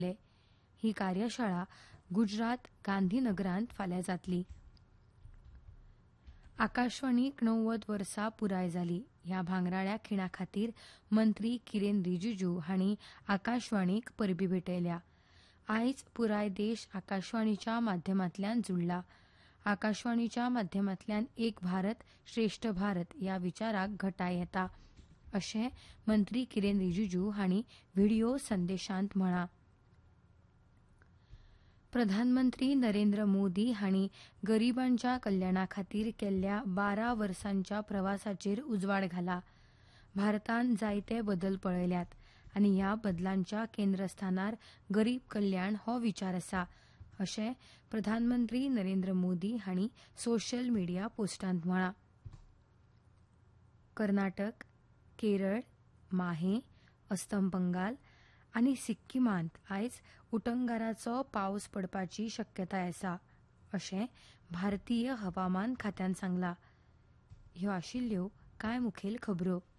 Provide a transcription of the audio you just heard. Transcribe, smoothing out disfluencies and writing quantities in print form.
ही कार्यशाळा गुजरात गांधीनगरांत फाल्यां जातली. आकाशवाणीक 90 वर्सां पुराय जाली. ह्या भांगराळ्या खिणा खातीर मंत्री किरेन रिजिजू हांणी आकाशवाणीक परबीं भेटयल्या. आयज पुराय देश आकाशवाणीच्या माध्यमांतल्यान जुळ्ळा. आकाशवाणीच्या माध्यमांतल्यान एक भारत श्रेष्ठ भारत ह्या विचाराक घटाय येता, अशें मंत्री किरेन रिजिजू हांणी व्हिडिओ संदेशांत म्हळां. प्रधानमंत्री नरेंद्र मोदी हांणी गरिबांच्या कल्याणा खातीर केल्ल्या 12 वर्सांच्या प्रवासाचेर उजवाड घाला. भारतान जायते बदल पळयल्यात आनी ह्या बदलांच्या केंद्रस्थानार गरीब कल्याण हो विचार आसा, अशें प्रधानमंत्री नरेंद्र मोदी हांणी सोशल मिडिया पोस्टांत म्हळां. कर्नाटक, केरळ, माहे, अस्तंत बंगाल आनी सिक्कीमांत आयज उटंगाराचो पावस पडपाची शक्यताय आसा, अशें भारतीय हवामान खात्यान सांगलां. ह्यो आशिल्ल्यो कांय मुखेल खबरो.